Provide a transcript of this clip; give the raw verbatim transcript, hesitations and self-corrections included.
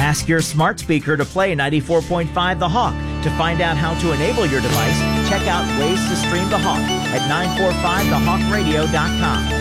Ask your smart speaker to play ninety-four point five The Hawk. To find out how to enable your device, check out ways to stream The Hawk at nine four five the hawk radio dot com.